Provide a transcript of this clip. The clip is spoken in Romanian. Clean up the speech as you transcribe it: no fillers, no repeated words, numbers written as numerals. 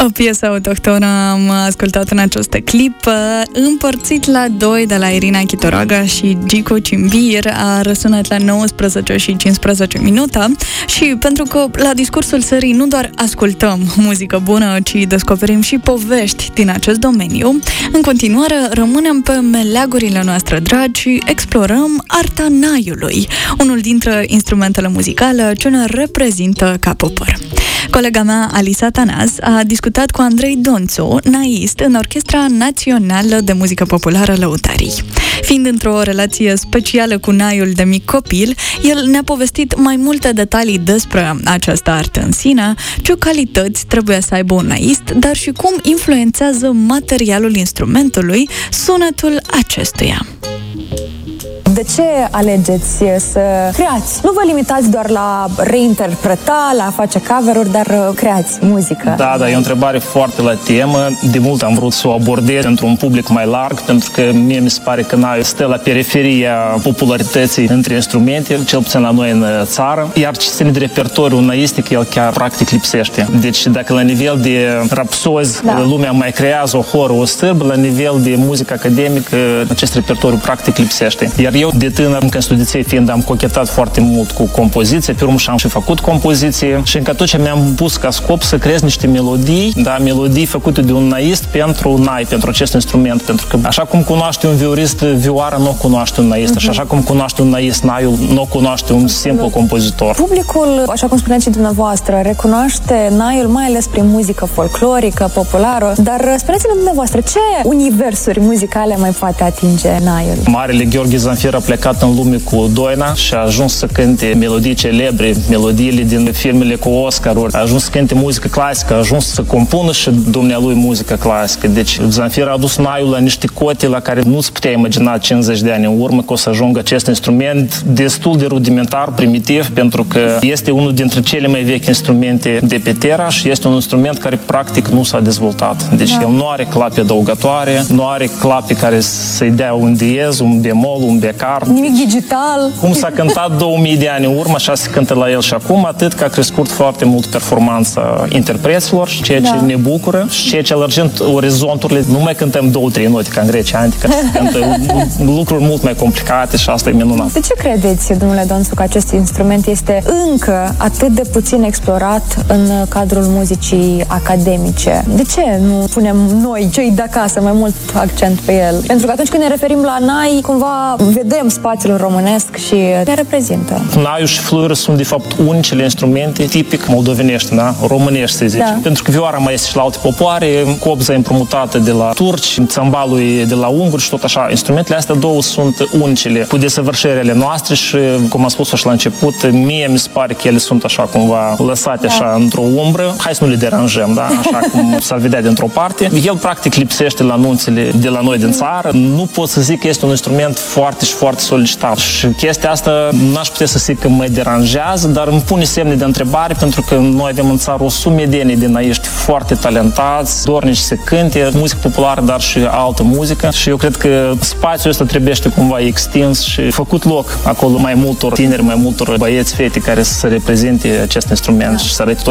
O piesă autohtonă am ascultat în această clip, împărțit la 2 de la Irina Chitoraga și Gico Cimbir, a răsunat la 19 și 15 minute și pentru că la Discursul Serii nu doar ascultăm muzică bună, ci descoperim și povești din acest domeniu, în continuare rămânem pe meleagurile noastre dragi și explorăm arta naiului, unul dintre instrumentele muzicale ce ne reprezintă ca popor. Colega mea, Alisa Tanaz, a discutat cu Andrei Donțu, naist în Orchestra Națională de Muzică Populară Lăutarii. Fiind într-o relație specială cu naiul de mic copil, el ne-a povestit mai multe detalii despre această artă în sine, ce calități trebuie să aibă un naist, dar și cum influențează materialul instrumentului sunetul acestuia. De ce alegeți să creați? Nu vă limitați doar la reinterpreta, la face cover-uri, dar creați muzică. Da, e o întrebare foarte la temă. De mult am vrut să o abordez într-un public mai larg, pentru că mie mi se pare că naiul stă la periferia popularității între instrumente, cel puțin la noi în țară, iar ce ține de repertoriul naistic, el chiar practic lipsește. Deci dacă la nivel de rapsozi lumea mai creează o horă, o stârbă, la nivel de muzică academică acest repertoriu practic lipsește. Iar eu, de tânăr, încă în studenție fiind, am cochetat foarte mult cu compoziție, pe urmă și-am și făcut compoziție și încă atunci mi-am pus ca scop să creez niște melodii, melodii făcute de un naist pentru nai, pentru acest instrument, pentru că așa cum cunoaște un viorist vioara, nu o cunoaște un naist, și așa cum cunoaște un naist naiul, nu o cunoaște un simplu compozitor. Publicul, așa cum spuneați și dumneavoastră, recunoaște naiul mai ales prin muzică folclorică, populară, dar spuneți-ne dumneavoastră, ce universuri muzicale mai poate atinge naiul? Marele Gheorghe Zanfir a plecat în lume cu Doina și a ajuns să cânte melodii celebre, melodiile din filmele cu Oscar-uri, a ajuns să cânte muzică clasică, a ajuns să compună și dumnealui muzică clasică. Deci Zanfir a adus naiul la niște cote la care nu-ți putea imagina 50 de ani în urmă că o să ajungă acest instrument destul de rudimentar, primitiv, pentru că este unul dintre cele mai vechi instrumente de pe Terra și este un instrument care practic nu s-a dezvoltat. Deci el nu are clape adăugătoare, nu are clape care să-i dea un diez, un bemol, un becar. Nimic digital. Cum s-a cântat 2000 de ani în urmă, așa se cântă la el și acum, atât că a crescut foarte mult performanța interpreților, ceea ce ne bucură și ceea ce lărgind orizonturile. Nu mai cântăm 2-3 note ca în Grecia antică, se cântă lucruri mult mai complicate și asta e minunat. De ce credeți, domnule Donțu, că acest instrument este încă atât de puțin explorat în cadrul muzicii academice? De ce nu punem noi, cei de acasă, mai mult accent pe el? Pentru că atunci când ne referim la nai, cumva vedem spațiul românesc și ne reprezintă. Naiul și fluierul sunt, de fapt, unicele instrumente tipic moldovenești, românești, să zice. Pentru că vioara mai este și la alte popoare, copza împrumutată de la turci, țambalul e de la unguri și tot așa. Instrumentele astea două sunt unicele cu desăvârșirile noastre și, cum am spus și la început, mie mi se pare că ele sunt așa cumva lăsate așa într-o umbră. Hai să nu le deranjăm, așa cum s-ar vedea dintr-o parte. El, practic, lipsește la anunțele de la noi din țară. Nu pot să zic că este un instrument foarte și foarte solicitat. Și chestia asta n-aș putea să zic că mă deranjează, dar îmi pune semne de întrebare pentru că noi avem în țară o sumedenie de naiști foarte talentați, dornici să cânte muzică populară, dar și altă muzică și eu cred că spațiul ăsta trebuiește cumva extins și făcut loc acolo mai multor tineri, mai multor băieți, fete care să reprezinte acest instrument și să arăte